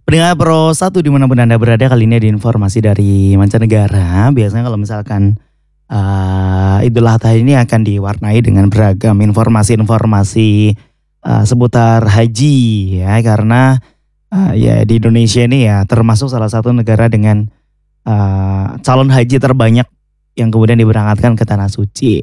Pendengar Pro 1 dimanapun Anda berada, kali ini ada informasi dari mancanegara. Biasanya kalau misalkan Idul Adha ini akan diwarnai dengan beragam informasi-informasi seputar haji ya. Karena ya di Indonesia ini ya termasuk salah satu negara dengan calon haji terbanyak yang kemudian diberangkatkan ke Tanah Suci.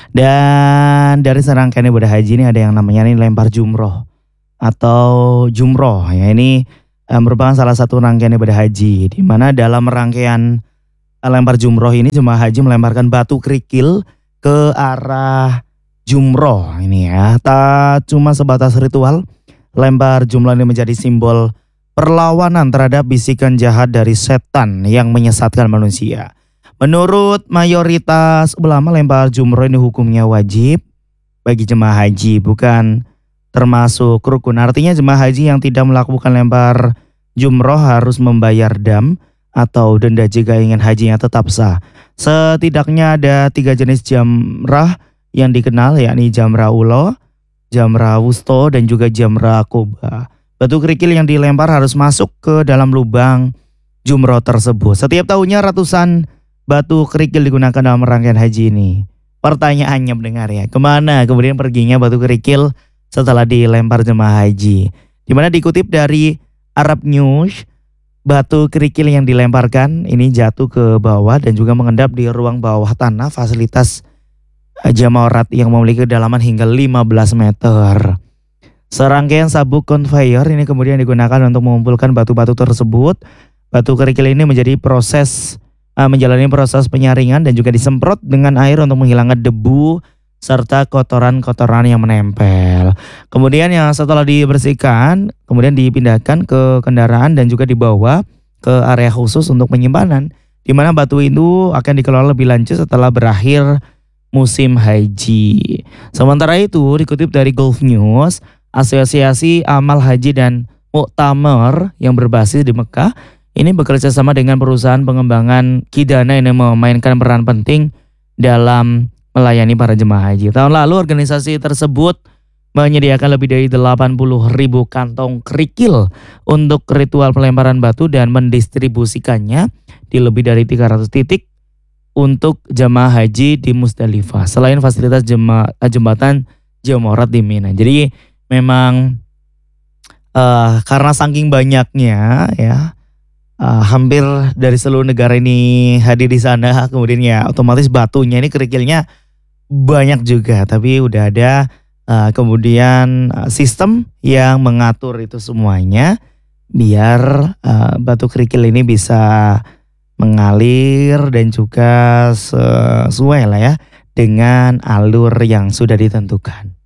Dan dari serangkaian ibadah haji ini ada yang namanya nih lempar jumroh atau jumroh ya. Ini merupakan salah satu rangkaian ibadah haji, di mana dalam rangkaian lempar jumroh ini jemaah haji melemparkan batu kerikil ke arah jumroh ini ya. Tak cuma sebatas ritual, lempar jumroh ini menjadi simbol perlawanan terhadap bisikan jahat dari setan yang menyesatkan manusia. Menurut mayoritas ulama, lempar jumroh ini hukumnya wajib bagi jemaah haji, bukan termasuk rukun. Artinya jemaah haji yang tidak melakukan lempar jumroh harus membayar dam atau denda jika ingin hajinya tetap sah. Setidaknya ada 3 jenis jamrah yang dikenal, yakni jamrah ulo, jamrah wusto, dan juga jamrah aqobah. Batu kerikil yang dilempar harus masuk ke dalam lubang jumroh tersebut. Setiap tahunnya ratusan batu kerikil digunakan dalam rangkaian haji ini. Pertanyaannya mendengar ya, kemana kemudian perginya batu kerikil setelah dilempar jemaah haji? Dimana dikutip dari Arab News, batu kerikil yang dilemparkan ini jatuh ke bawah dan juga mengendap di ruang bawah tanah fasilitas Jamarat yang memiliki kedalaman hingga 15 meter. Serangkaian sabuk conveyor ini kemudian digunakan untuk mengumpulkan batu-batu tersebut. Batu kerikil ini menjalani proses penyaringan dan juga disemprot dengan air untuk menghilangkan debu serta kotoran-kotoran yang menempel. Kemudian yang setelah dibersihkan, kemudian dipindahkan ke kendaraan dan juga dibawa ke area khusus untuk penyimpanan, di mana batu itu akan dikelola lebih lanjut setelah berakhir musim haji. Sementara itu, dikutip dari Gulf News, Asosiasi Amal Haji dan Muktamar yang berbasis di Mekah ini bekerja sama dengan perusahaan pengembangan Kidana yang memainkan peran penting dalam melayani para jemaah haji. Tahun lalu organisasi tersebut menyediakan lebih dari 80.000 kantong kerikil untuk ritual pelemparan batu dan mendistribusikannya di lebih dari 300 titik untuk jemaah haji di Musdalifah, selain fasilitas jembatan Jamarat di Mina. Jadi memang karena saking banyaknya ya, hampir dari seluruh negara ini hadir di sana, kemudian ya otomatis batunya ini kerikilnya banyak juga, tapi udah ada kemudian sistem yang mengatur itu semuanya biar batu kerikil ini bisa mengalir dan juga sesuai lah ya dengan alur yang sudah ditentukan.